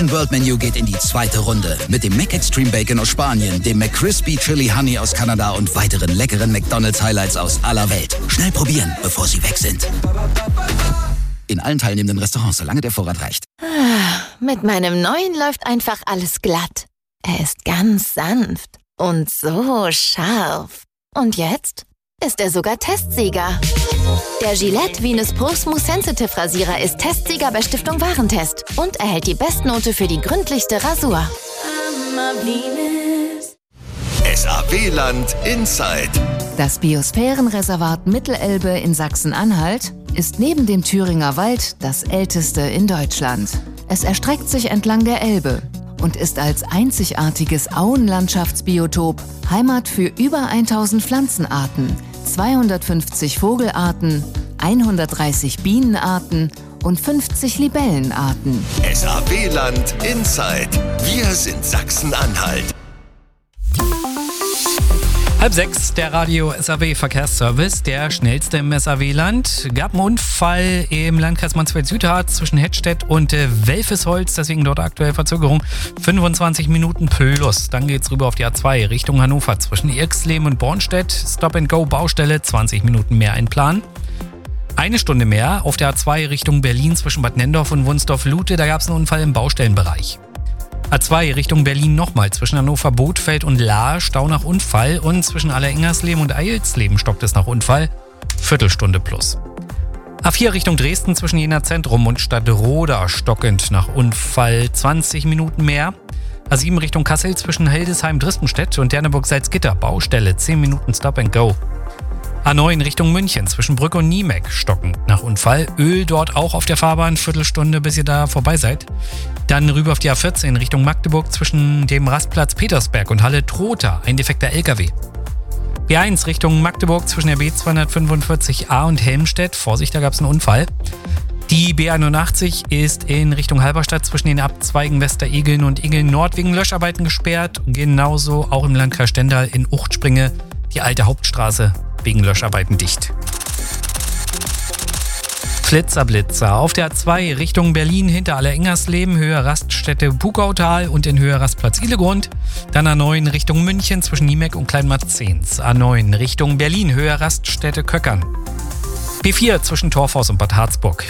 World Menu geht in die zweite Runde. Mit dem McExtreme Bacon aus Spanien, dem McCrispy Chili Honey aus Kanada und weiteren leckeren McDonald's Highlights aus aller Welt. Schnell probieren, bevor sie weg sind. In allen teilnehmenden Restaurants, solange der Vorrat reicht. Mit meinem neuen läuft einfach alles glatt. Er ist ganz sanft und so scharf. Und jetzt ist er sogar Testsieger. Der Gillette Venus Pro Smooth Sensitive Rasierer ist Testsieger bei Stiftung Warentest und erhält die Bestnote für die gründlichste Rasur. SAW-Land Inside. Das Biosphärenreservat Mittelelbe in Sachsen-Anhalt ist neben dem Thüringer Wald das älteste in Deutschland. Es erstreckt sich entlang der Elbe und ist als einzigartiges Auenlandschaftsbiotop Heimat für über 1000 Pflanzenarten, 250 Vogelarten, 130 Bienenarten und 50 Libellenarten. SAW-Land Inside. Wir sind Sachsen-Anhalt. 5:30, der Radio SAW-Verkehrsservice, der schnellste im SAW-Land. Gab einen Unfall im Landkreis Mansfeld-Südharz zwischen Hettstedt und Welfesholz, deswegen dort aktuell Verzögerung 25 Minuten plus. Dann geht's rüber auf die A2 Richtung Hannover zwischen Irxleben und Bornstedt. Stop-and-Go-Baustelle, 20 Minuten mehr einplanen. Eine Stunde mehr auf der A2 Richtung Berlin zwischen Bad Nenndorf und Wunsdorf-Lute, da gab es einen Unfall im Baustellenbereich. A2 Richtung Berlin nochmal zwischen Hannover Bothfeld und Lahr, Stau nach Unfall, und zwischen Allerengersleben und Eilsleben stockt es nach Unfall, Viertelstunde plus. A4 Richtung Dresden zwischen Jena Zentrum und Stadtroda stockend nach Unfall, 20 Minuten mehr. A7 Richtung Kassel zwischen Hildesheim-Dristenstedt und Derneburg-Salzgitter, Baustelle, 10 Minuten Stop and Go. A9 Richtung München zwischen Brück und Niemeck stockend nach Unfall. Öl dort auch auf der Fahrbahn, Viertelstunde, bis ihr da vorbei seid. Dann rüber auf die A14 Richtung Magdeburg zwischen dem Rastplatz Petersberg und Halle-Trotha, ein defekter LKW. B1 Richtung Magdeburg zwischen der B245a und Helmstedt. Vorsicht, da gab es einen Unfall. Die B81 ist in Richtung Halberstadt zwischen den Abzweigen Westeregeln und Egeln Nord wegen Löscharbeiten gesperrt. Genauso auch im Landkreis Stendal in Uchtspringe die alte Hauptstraße wegen Löscharbeiten dicht. Flitzer auf der A2 Richtung Berlin hinter Allerengersleben, Höhe Raststätte Pukautal und in Höhe Rastplatz Ihlegund. Dann A9 Richtung München zwischen Niemeck und Kleinmarzens. A9 Richtung Berlin, Höhe Raststätte Köckern. B4 zwischen Torfhaus und Bad Harzburg.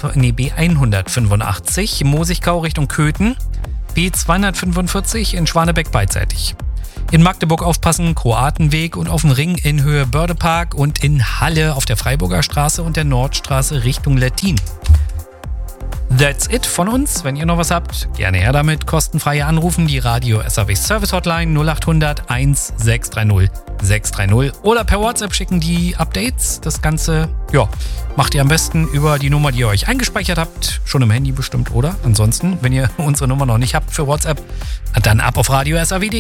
B185 Mosigkau Richtung Köthen. B245 in Schwanebeck beidseitig. In Magdeburg aufpassen, Kroatenweg und auf dem Ring in Höhe Bördepark und in Halle auf der Freiburger Straße und der Nordstraße Richtung Lettin. That's it von uns. Wenn ihr noch was habt, gerne her damit. Kostenfrei anrufen, die Radio SAW Service Hotline 0800 1630 630 oder per WhatsApp schicken die Updates. Das Ganze, macht ihr am besten über die Nummer, die ihr euch eingespeichert habt. Schon im Handy bestimmt, oder? Ansonsten, wenn ihr unsere Nummer noch nicht habt für WhatsApp, dann ab auf radio SAW.de.